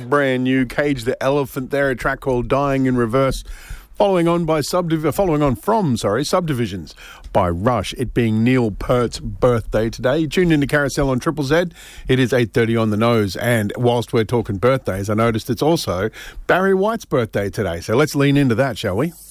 brand new. Cage the Elephant there, a track called Dying in Reverse. Following on from Subdivisions by Rush, it being Neil Peart's birthday today. You tuned into Carousel on Triple Z. It is 8:30 on the nose, and whilst we're talking birthdays, I noticed it's also Barry White's birthday today. So let's lean into that, shall we?